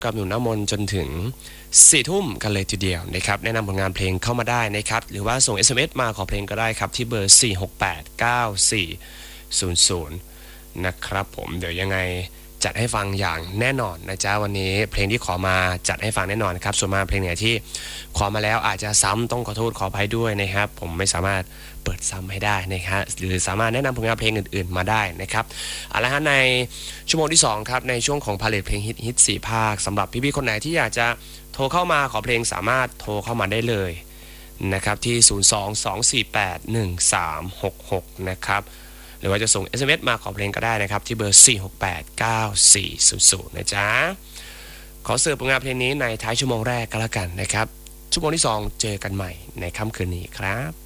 กับหนุ่มน้ำมนต์จนถึง4 ทุ่มกันเลยทีเดียวนะครับแนะนำผลงานเพลงเข้ามาได้นะครับหรือว่าส่ง SMS มาขอเพลงก็ได้ครับที่เบอร์4689400นะครับผมเดี๋ยวยังไงจัดให้ฟังอย่างแน่นอนนะจ๊ะวันนี้เพลงที่ขอมาจัดให้ฟังแน่นอนครับส่วนมากเพลงไหนที่ขอมาแล้วอาจจะซ้ำต้องขอโทษขออภัยด้วยนะครับผมไม่สามารถเปิดซ้ำให้ได้นะครับหรือสามารถแนะนำผลงานเพลงอื่นๆมาได้นะครับเอาละฮะในชั่วโมงที่2ครับในช่วงของพาเลทเพลงฮิต4 ภาคสำหรับพี่ๆคนไหนที่อยากจะโทรเข้ามาขอเพลงสามารถโทรเข้ามาได้เลยนะครับที่022481366นะครับหรือว่าจะส่ง SMS มาขอเพลงก็ได้นะครับที่เบอร์4689400นะจ๊ะขอเสิร์ฟผลงานเพลงนี้ในท้ายชั่วโมงแรกก็แล้วกันนะครับชั่วโมงที่2เจอกันใหม่ในค่ำคืนนี้ครับ